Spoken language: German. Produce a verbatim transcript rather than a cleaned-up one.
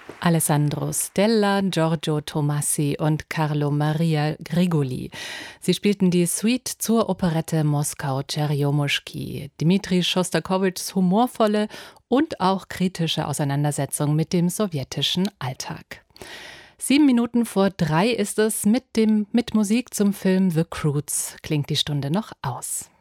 Alessandro Stella, Giorgio Tomassi und Carlo Maria Grigoli. Sie spielten die Suite zur Operette Moskau Tscherjomuschki. Dmitri Schostakowitschs humorvolle und auch kritische Auseinandersetzung mit dem sowjetischen Alltag. Sieben Minuten vor drei ist es. Mit dem mit Musik zum Film The Croods klingt die Stunde noch aus.